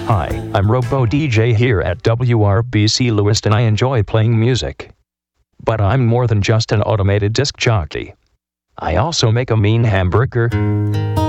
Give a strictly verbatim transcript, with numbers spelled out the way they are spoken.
Hi, I'm Robo D J here at W R B C Lewiston. I enjoy playing music. But I'm more than just an automated disc jockey. I also make a mean hamburger.